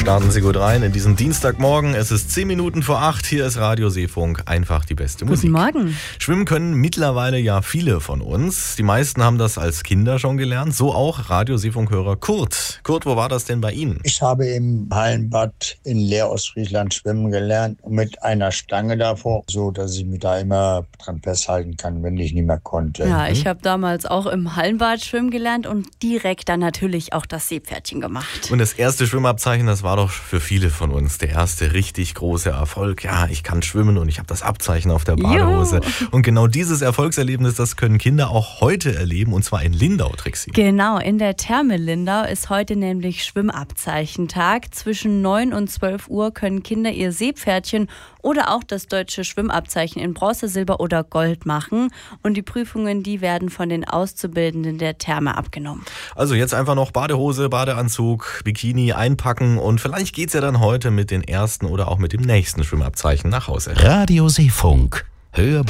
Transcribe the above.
Starten Sie gut rein in diesen Dienstagmorgen. Es ist 10 Minuten vor 8. Hier ist Radio Seefunk. Einfach die beste Musik. Guten Morgen. Schwimmen können mittlerweile ja viele von uns. Die meisten haben das als Kinder schon gelernt. So auch Radio Seefunk-Hörer Kurt. Kurt, wo war das denn bei Ihnen? Ich habe im Hallenbad in Leer-Ostfriesland schwimmen gelernt. Mit einer Stange davor, so dass ich mich da immer dran festhalten kann, wenn ich nicht mehr konnte. Ja, ich habe damals auch im Hallenbad schwimmen gelernt und direkt dann natürlich auch das Seepferdchen gemacht. Und das erste Schwimmabzeichen, das war doch für viele von uns der erste richtig große Erfolg. Ja, ich kann schwimmen und ich habe das Abzeichen auf der Badehose. Juhu. Und genau dieses Erfolgserlebnis, das können Kinder auch heute erleben, und zwar in Lindau, Trixi. Genau, in der Therme Lindau ist heute nämlich Schwimmabzeichentag. Zwischen 9 und 12 Uhr können Kinder ihr Seepferdchen oder auch das deutsche Schwimmabzeichen in Bronze, Silber oder Gold machen. Und die Prüfungen, die werden von den Auszubildenden der Therme abgenommen. Also jetzt einfach noch Badehose, Badeanzug, Bikini einpacken und vielleicht geht's ja dann heute mit den ersten oder auch mit dem nächsten Schwimmabzeichen nach Hause. Radio Seefunk. Hörbar.